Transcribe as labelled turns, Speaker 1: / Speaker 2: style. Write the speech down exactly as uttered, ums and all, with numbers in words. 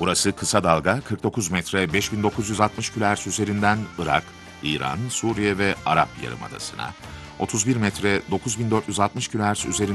Speaker 1: Burası kısa dalga kırk dokuz metre beş bin dokuz yüz altmış kHz üzerinden Irak, İran, Suriye ve Arap Yarımadası'na, otuz bir metre dokuz bin dört yüz altmış kHz üzerinden